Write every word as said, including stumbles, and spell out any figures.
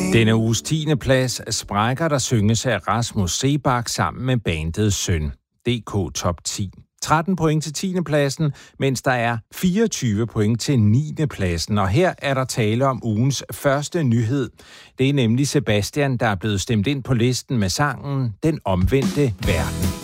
Denne uges tiende plads sprækker, der synges af Rasmus Seebach sammen med bandet Søn. D K Top ti. tretten point til tiende pladsen, mens der er fireogtyve point til niende pladsen. Og her er der tale om ugens første nyhed. Det er nemlig Sebastian, der er blevet stemt ind på listen med sangen Den Omvendte Verden.